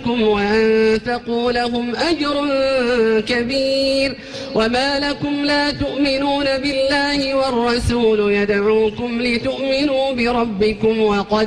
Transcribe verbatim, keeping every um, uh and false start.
لكم وأنفقوا لهم أجر كبير وما لكم لا تؤمنون بالله والرسول يدعوكم لتؤمنوا بربكم وقد